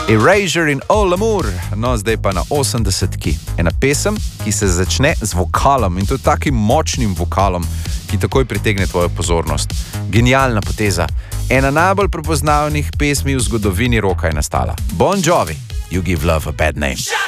Erasure in Oh L'Amour, no zdaj pa na 80-ki. Ena pesem, ki se začne z vokalom in to je takim močnim vokalom, ki takoj pritegne tvojo pozornost. Genialna poteza. Ena najbolj prepoznavnih pesmi v zgodovini roka je nastala. Bon Jovi, You Give Love a Bad Name.